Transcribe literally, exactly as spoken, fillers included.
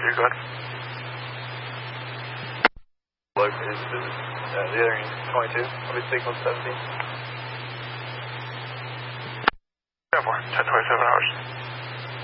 two, go ahead. Look, is, is uh, the other twenty-two, I'll be signal seventeen. ten four, ten twenty-seven hours.